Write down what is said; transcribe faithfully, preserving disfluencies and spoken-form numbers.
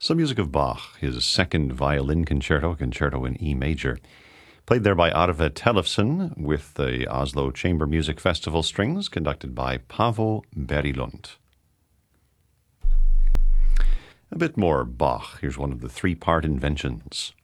Some music of Bach, his second violin concerto, concerto in E major, played there by Arve Tellefsen with the Oslo Chamber Music Festival strings, conducted by Paavo Berglund. A bit more Bach. Here's one of the three-part inventions.